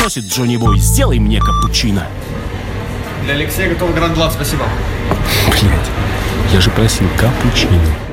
Просит Джонни Бой, сделай мне капучино. Для Алексея готов гранд-лад, спасибо. Блять, я же просил капучино.